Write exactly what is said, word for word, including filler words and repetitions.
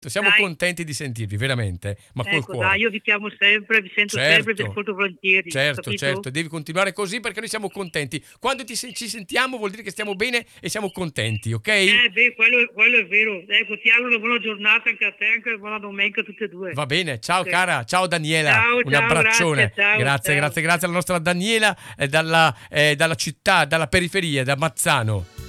Siamo Dai. contenti di sentirvi, veramente, ma col Ecco, cuore. dai, io vi chiamo sempre, vi sento sempre, vi Certo, ascolto volentieri, certo, capito? certo, devi continuare così perché noi siamo contenti. Quando ti sen- ci sentiamo vuol dire che stiamo bene e siamo contenti, ok? Eh, beh, quello, quello è vero. Ecco, ti auguro una buona giornata anche a te, anche buona domenica a tutte e due. Va bene, ciao Ok. cara, ciao Daniela, Ciao, un ciao, grazie, abbraccione. ciao, Grazie, ciao. grazie, grazie alla nostra Daniela eh, dalla, eh, dalla città, dalla periferia, da Mazzano.